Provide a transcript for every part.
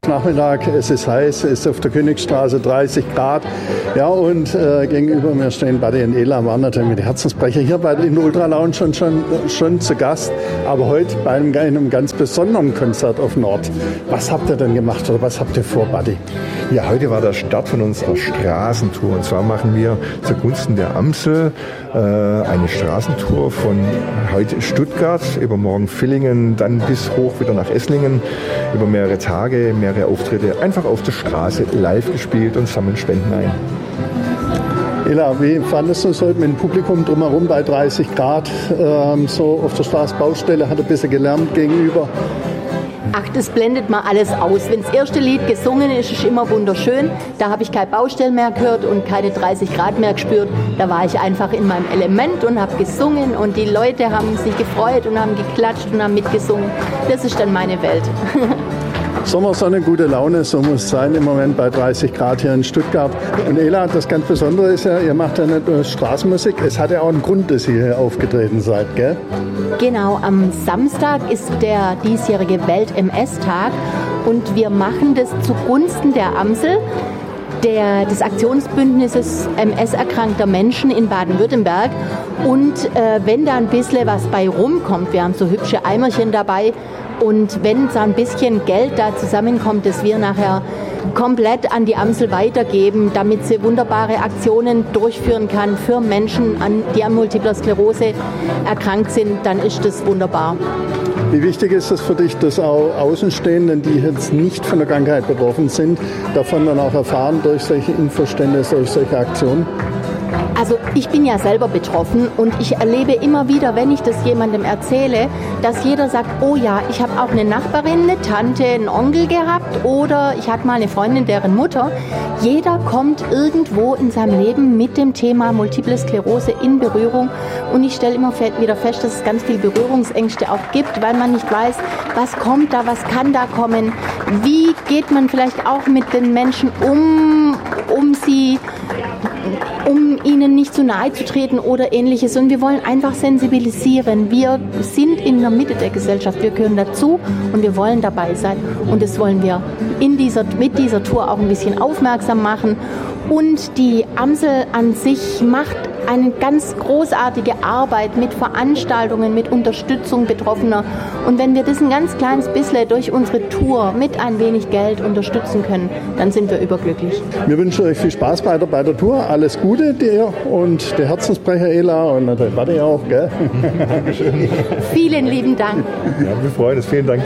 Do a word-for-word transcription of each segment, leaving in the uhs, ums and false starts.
Nachmittag, es ist heiß, es ist auf der Königstraße dreißig Grad. Ja, und äh, gegenüber mir stehen Buddy und Ela, waren natürlich mit Herzensbrecher hier bei in der Ultra Lounge schon, schon, schon zu Gast, aber heute bei einem, einem ganz besonderen Konzert auf Nord. Was habt ihr denn gemacht oder was habt ihr vor, Buddy? Ja, heute war der Start von unserer Straßentour. Und zwar machen wir zugunsten der Amsel äh, eine Straßentour von heute Stuttgart, übermorgen Villingen, dann bis hoch wieder nach Esslingen, über mehrere Tage, mehrere Auftritte, einfach auf der Straße live gespielt und sammeln Spenden ein. Ela, wie fandest du es heute mit dem Publikum drumherum bei dreißig Grad? Ähm, so auf der Straßenbaustelle, hat ein bisschen gelärmt gegenüber. Ach, das blendet mal alles aus. Wenn das erste Lied gesungen ist, ist immer wunderschön. Da habe ich keine Baustellen mehr gehört und keine dreißig Grad mehr gespürt. Da war ich einfach in meinem Element und habe gesungen und die Leute haben sich gefreut und haben geklatscht und haben mitgesungen. Das ist dann meine Welt. Sommersonne, gute Laune, so muss es sein im Moment bei dreißig Grad hier in Stuttgart. Und Ela, das ganz Besondere ist ja, ihr macht ja nicht nur Straßenmusik, es hat ja auch einen Grund, dass ihr hier aufgetreten seid, gell? Genau, am Samstag ist der diesjährige Welt-M S-Tag und wir machen das zugunsten der Amsel, der, des Aktionsbündnisses M S-erkrankter Menschen in Baden-Württemberg. Und äh, wenn da ein bisschen was bei rumkommt, wir haben so hübsche Eimerchen dabei, und wenn so ein bisschen Geld da zusammenkommt, das wir nachher komplett an die Amsel weitergeben, damit sie wunderbare Aktionen durchführen kann für Menschen, die an Multipler Sklerose erkrankt sind, dann ist das wunderbar. Wie wichtig ist es für dich, dass auch Außenstehenden, die jetzt nicht von der Krankheit betroffen sind, davon dann auch erfahren durch solche Infostände, durch solche Aktionen? Also ich bin ja selber betroffen und ich erlebe immer wieder, wenn ich das jemandem erzähle, dass jeder sagt, oh ja, ich habe auch eine Nachbarin, eine Tante, einen Onkel gehabt oder ich hatte mal eine Freundin, deren Mutter. Jeder kommt irgendwo in seinem Leben mit dem Thema Multiple Sklerose in Berührung und ich stelle immer wieder fest, dass es ganz viele Berührungsängste auch gibt, weil man nicht weiß, was kommt da, was kann da kommen, wie geht man vielleicht auch mit den Menschen um, um sie um ihnen nicht zu nahe zu treten oder Ähnliches. Und wir wollen einfach sensibilisieren. Wir sind in der Mitte der Gesellschaft, wir gehören dazu und wir wollen dabei sein. Und das wollen wir in dieser, mit dieser Tour auch ein bisschen aufmerksam machen. Und die Amsel an sich macht eine ganz großartige Arbeit mit Veranstaltungen, mit Unterstützung Betroffener. Und wenn wir das ein ganz kleines bisschen durch unsere Tour mit ein wenig Geld unterstützen können, dann sind wir überglücklich. Wir wünschen euch viel Spaß bei der, bei der Tour. Alles Gute dir und der Herzensbrecher Ela und natürlich Buddy auch, gell? Dankeschön. Vielen lieben Dank. Ja, wir freuen uns. Vielen Dank.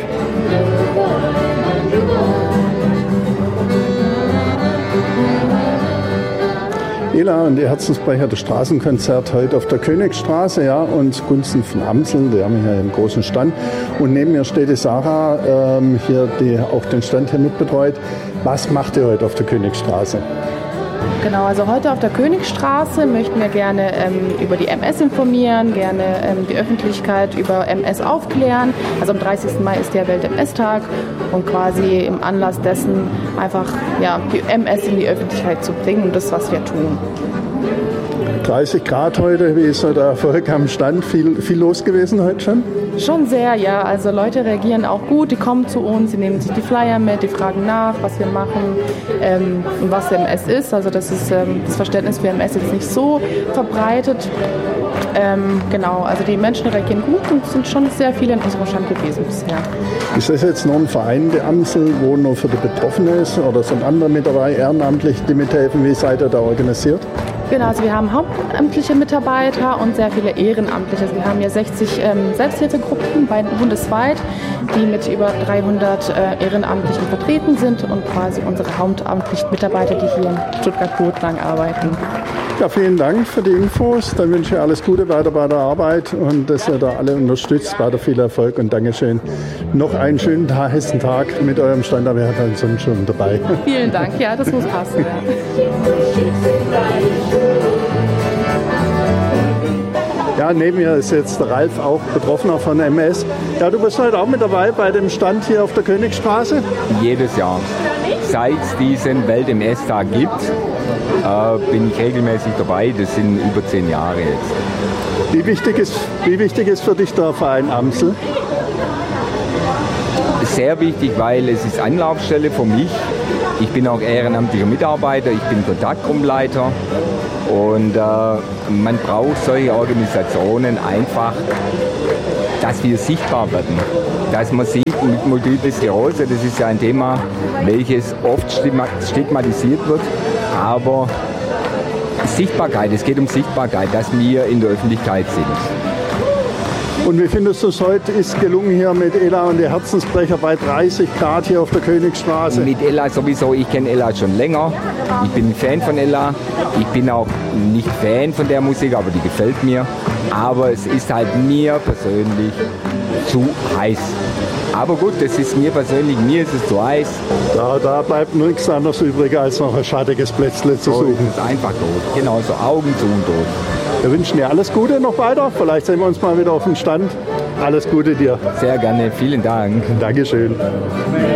Ela und ihr Herzensbrecher, das Straßenkonzert heute auf der Königsstraße, ja, und zugunsten von Amsel, die haben hier einen großen Stand. Und neben mir steht die Sarah, ähm, hier, die auch den Stand hier mitbetreut. Was macht ihr heute auf der Königsstraße? Genau, also heute auf der Königsstraße möchten wir gerne ähm, über die M S informieren, gerne ähm, die Öffentlichkeit über M S aufklären. Also am dreißigsten Mai ist der Welt-M S-Tag und quasi im Anlass dessen einfach ja, die M S in die Öffentlichkeit zu bringen und das, was wir tun. dreißig Grad heute, wie ist so der Erfolg am Stand? Viel, viel los gewesen heute schon? Schon sehr, ja. Also Leute reagieren auch gut, die kommen zu uns, sie nehmen sich die Flyer mit, die fragen nach, was wir machen ähm, und was M S ist. Also das ist ähm, das Verständnis für M S jetzt nicht so verbreitet. Ähm, genau, also die Menschen reagieren gut und es sind schon sehr viele in unserem Stand gewesen bisher. Ist das jetzt nur ein Verein, die Amsel, wo nur für die Betroffenen ist oder sind andere mit dabei, ehrenamtlich, die mithelfen? Wie seid ihr da organisiert? Genau, also wir haben hauptamtliche Mitarbeiter und sehr viele Ehrenamtliche. Also wir haben ja sechzig ähm, Selbsthilfegruppen bundesweit, die mit über dreihundert äh, Ehrenamtlichen vertreten sind und quasi unsere hauptamtlichen Mitarbeiter, die hier in Stuttgart-Gotlang arbeiten. Ja, vielen Dank für die Infos. Dann wünsche ich alles Gute weiter bei der Arbeit und dass ihr da alle unterstützt. Weiter viel Erfolg und Dankeschön. Noch einen schönen heißen Tag mit eurem Stand, aber ihr habt dann sonst schon dabei. Vielen Dank, ja, das muss passen. Ja, neben mir ist jetzt der Ralf, auch Betroffener von M S. Ja, du bist heute auch mit dabei bei dem Stand hier auf der Königsstraße? Jedes Jahr. Seit es diesen Welt-M S-Tag gibt, äh, bin ich regelmäßig dabei. Das sind über zehn Jahre jetzt. Wie wichtig ist, wie wichtig ist für dich der Verein Amsel? ist sehr wichtig, weil es ist Anlaufstelle für mich. Ich bin auch ehrenamtlicher Mitarbeiter, ich bin Kontaktgruppenleiter und äh, man braucht solche Organisationen einfach, dass wir sichtbar werden. Dass man sieht, mit Multiple Sklerose, das ist ja ein Thema, welches oft stigmatisiert wird, aber Sichtbarkeit, es geht um Sichtbarkeit, dass wir in der Öffentlichkeit sind. Und wie findest du es heute ist gelungen hier mit Ella und der Herzensbrecher bei dreißig Grad hier auf der Königstraße? Mit Ella sowieso, ich kenne Ella schon länger. Ich bin ein Fan von Ella. Ich bin auch nicht Fan von der Musik, aber die gefällt mir. Aber es ist halt mir persönlich zu heiß. Aber gut, das ist mir persönlich, mir ist es zu heiß. Da, da bleibt nichts anderes übrig, als noch ein schattiges Plätzchen zu suchen. Das ist einfach tot, genau so, Augen zu und tot. Wir wünschen dir alles Gute noch weiter. Vielleicht sehen wir uns mal wieder auf dem Stand. Alles Gute dir. Sehr gerne, vielen Dank. Dankeschön.